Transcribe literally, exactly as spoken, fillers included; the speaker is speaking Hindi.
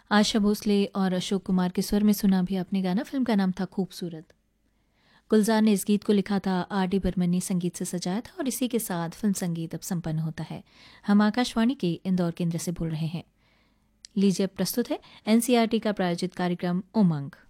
आशा भोसले और अशोक कुमार के स्वर में सुना भी आपने गाना। फिल्म का नाम था खूबसूरत। गुलजार ने इस गीत को लिखा था, आर डी बर्मन ने संगीत से सजाया था और इसी के साथ फिल्म संगीत अब संपन्न होता है। हम आकाशवाणी के इंदौर केंद्र से बोल रहे हैं। लीजिए अब प्रस्तुत है एनसीईआरटी का प्रायोजित कार्यक्रम उमंग।